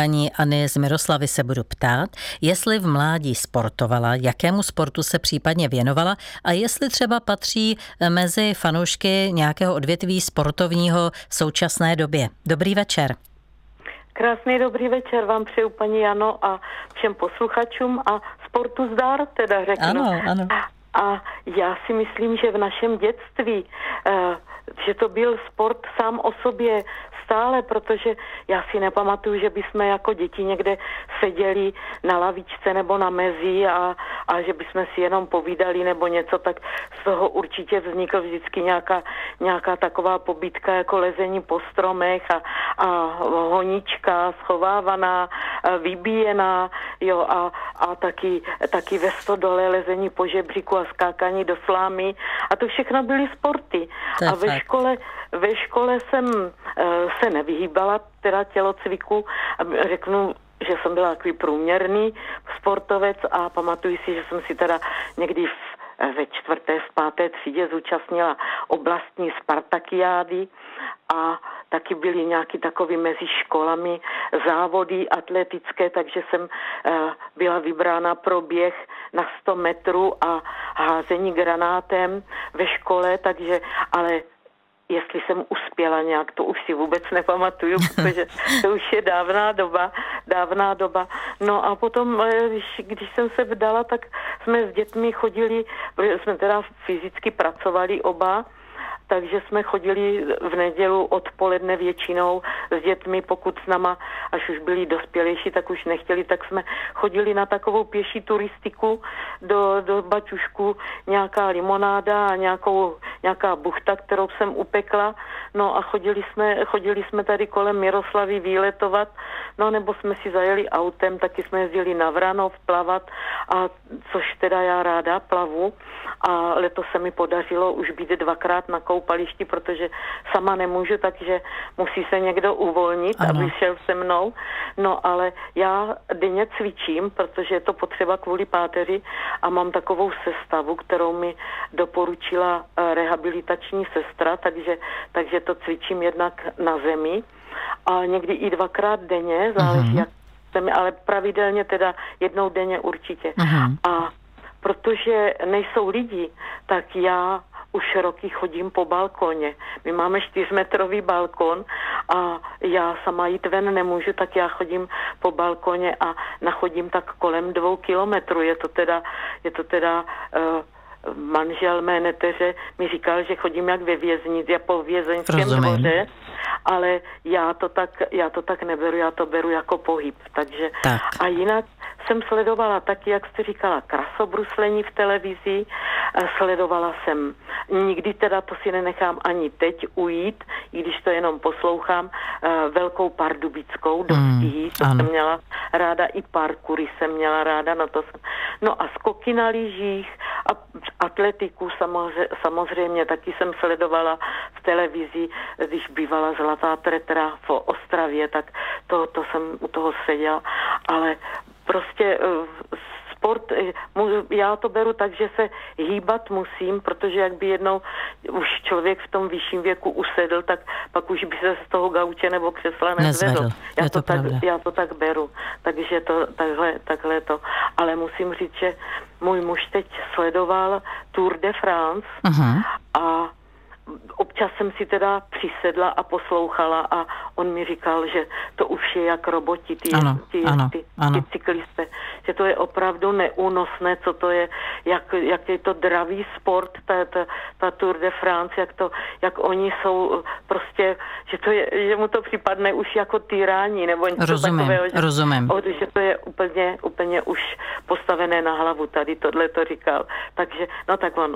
Paní Anny z Miroslavy se budu ptát, jestli v mládí sportovala, jakému sportu se případně věnovala a jestli třeba patří mezi fanoušky nějakého odvětví sportovního v současné době. Dobrý večer. Krásný dobrý večer vám přeju, paní Jano, a všem posluchačům a sportu zdar, teda řeknu. Ano. A já si myslím, že v našem dětství, že to byl sport sám o sobě stále, protože já si nepamatuju, že bychom jako děti někde seděli na lavičce nebo na mezi a že bychom si jenom povídali nebo něco, tak z toho určitě vznikl vždycky nějaká taková pobídka jako lezení po stromech a honička schovávaná, vybíjená, jo, a taky ve stodole lezení po žebříku a skákání do slámy a to všechno byly sporty. A ve škole jsem se nevyhýbala teda tělocviku a řeknu, že jsem byla takový průměrný sportovec a pamatuju si, že jsem si teda někdy ve 4., 5. třídě zúčastnila oblastní spartakiády a taky byly nějaký takový mezi školami závody atletické, takže jsem byla vybrána pro běh na 100 metrů a házení granátem ve škole, takže ale jestli jsem uspěla nějak, to už si vůbec nepamatuju, protože to už je dávná doba. No a potom, když jsem se vdala, tak jsme s dětmi chodili, jsme teda fyzicky pracovali oba, takže jsme chodili v nedělu odpoledne většinou s dětmi, pokud s náma, až už byli dospělejší, tak už nechtěli, tak jsme chodili na takovou pěší turistiku do Baťušku, nějaká limonáda a nějaká buchta, kterou jsem upekla, no a chodili jsme tady kolem Miroslavy výletovat, no nebo jsme si zajeli autem, taky jsme jezdili na Vranov plavat, a což teda já ráda plavu a letos se mi podařilo už být 2krát na koupališti, protože sama nemůžu, takže musí se někdo uvolnit, ano, aby šel se mnou. No ale já denně cvičím, protože je to potřeba kvůli páteři a mám takovou sestavu, kterou mi doporučila rehabilitační sestra, takže to cvičím jednak na zemi a někdy i 2krát denně, záleží jak ale pravidelně teda jednou denně určitě. A protože nejsou lidi, tak já už roky chodím po balkoně. My máme 4metrový balkon a já sama jít ven nemůžu, tak já chodím po balkoně a nachodím tak kolem 2 kilometrů. Je to teda manžel mé neteře mi říkal, že chodím jak ve věznici, po vězeňském dvoře, ale já to tak neberu, já to beru jako pohyb. Takže tak. A jinak jsem sledovala taky, jak jste říkala, krasobruslení v televizi, sledovala jsem, nikdy teda to si nenechám ani teď ujít, i když to jenom poslouchám, Velkou Pardubickou do Stihy, to jsem měla ráda, i parkoury jsem měla ráda, no a skoky na lyžích a atletiku samozřejmě taky jsem sledovala v televizi, když bývala Zlatá Tretra v Ostravě, tak to jsem u toho seděla, ale prostě sport, já to beru tak, že se hýbat musím, protože jak by jednou už člověk v tom vyšším věku usedl, tak pak už by se z toho gauče nebo křesla nezvedl. Já to tak beru, takže takhle to. Ale musím říct, že můj muž teď sledoval Tour de France a občas jsem si teda přisedla a poslouchala a on mi říkal, že to už je jak roboti, ty cyklisté, že to je opravdu neúnosné, co to je, jak je to dravý sport, ta Tour de France, jak oni jsou prostě, že mu to připadne už jako tyrání, nebo něco takového, že to je úplně už postavené na hlavu, tady tohle to říkal. Takže, no tak on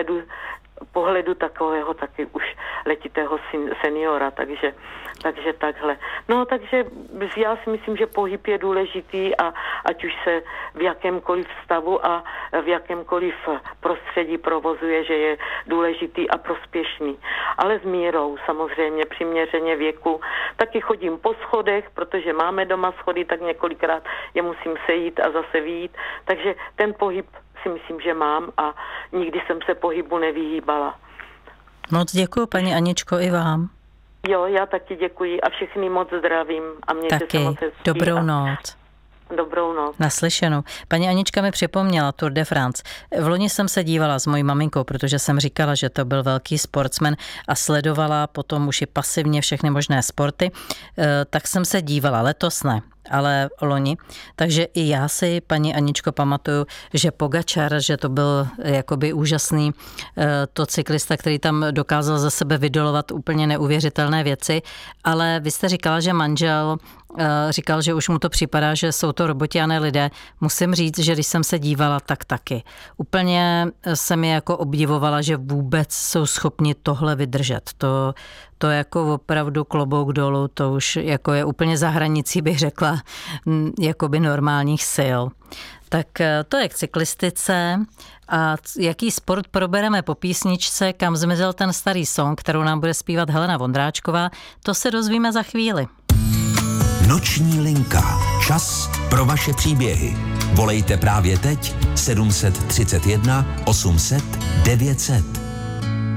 pohledu takového taky už letitého seniora, takže takhle. No takže já si myslím, že pohyb je důležitý a ať už se v jakémkoliv stavu a v jakémkoliv prostředí provozuje, že je důležitý a prospěšný. Ale s mírou samozřejmě, přiměřeně věku. Taky chodím po schodech, protože máme doma schody, tak několikrát je musím sejít a zase vyjít. Takže ten pohyb si myslím, že mám a nikdy jsem se pohybu nevyhýbala. Moc děkuji, paní Aničko, i vám. Jo, já taky děkuji a všechny moc zdravím. A mějte taky. Se moc hezky. Dobrou noc. Dobrou noc. Naslyšenou. Paní Anička mi připomněla Tour de France. V loni jsem se dívala s mojí maminkou, protože jsem říkala, že to byl velký sportsman a sledovala potom už i pasivně všechny možné sporty. Tak jsem se dívala, letos ne, ale loni. Takže i já si, paní Aničko, pamatuju, že Pogačar, že to byl jakoby úžasný to cyklista, který tam dokázal za sebe vydolovat úplně neuvěřitelné věci, ale vy jste říkala, že manžel říkal, že už mu to připadá, že jsou to roboti a ne lidé. Musím říct, že když jsem se dívala, tak taky. Úplně jsem je jako obdivovala, že vůbec jsou schopni tohle vydržet. To jako opravdu klobouk dolů, to už jako je úplně za hranicí, bych řekla, jakoby normálních sil. Tak to je k cyklistice. A jaký sport probereme po písničce, kam zmizel ten starý song, kterou nám bude zpívat Helena Vondráčková, to se dozvíme za chvíli. Noční linka. Čas pro vaše příběhy. Volejte právě teď 731 800 900.